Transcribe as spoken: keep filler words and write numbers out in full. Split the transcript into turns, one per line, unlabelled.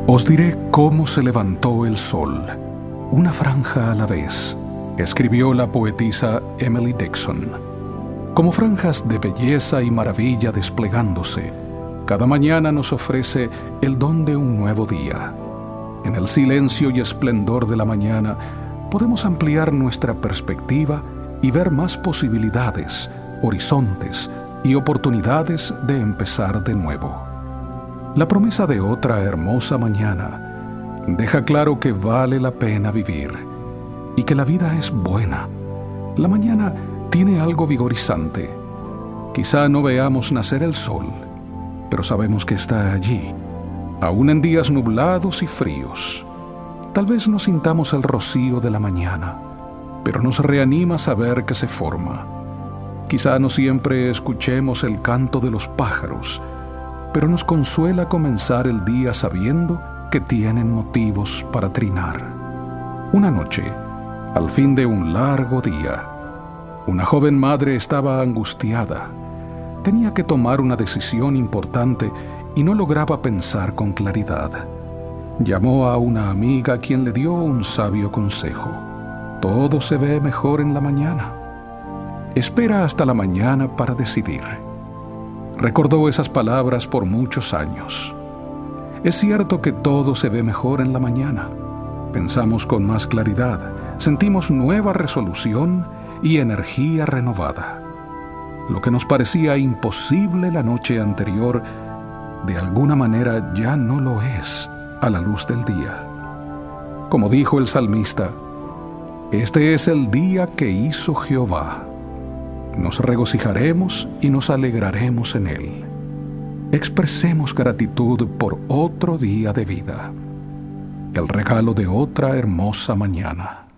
Os diré cómo se levantó el sol, una franja a la vez, escribió la poetisa Emily Dickinson. Como franjas de belleza y maravilla desplegándose, cada mañana nos ofrece el don de un nuevo día. En el silencio y esplendor de la mañana podemos ampliar nuestra perspectiva y ver más posibilidades, horizontes y oportunidades de empezar de nuevo. La promesa de otra hermosa mañana deja claro que vale la pena vivir y que la vida es buena. La mañana tiene algo vigorizante. Quizá no veamos nacer el sol, pero sabemos que está allí, aún en días nublados y fríos. Tal vez no sintamos el rocío de la mañana, pero nos reanima saber que se forma. Quizá no siempre escuchemos el canto de los pájaros, pero nos consuela comenzar el día sabiendo que tienen motivos para trinar. Una noche, al fin de un largo día, una joven madre estaba angustiada. Tenía que tomar una decisión importante y no lograba pensar con claridad. Llamó a una amiga quien le dio un sabio consejo. Todo se ve mejor en la mañana. Espera hasta la mañana para decidir. Recordó esas palabras por muchos años. Es cierto que todo se ve mejor en la mañana. Pensamos con más claridad, sentimos nueva resolución y energía renovada. Lo que nos parecía imposible la noche anterior, de alguna manera ya no lo es a la luz del día. Como dijo el salmista, este es el día que hizo Jehová. Nos regocijaremos y nos alegraremos en él. Expresemos gratitud por otro día de vida, el regalo de otra hermosa mañana.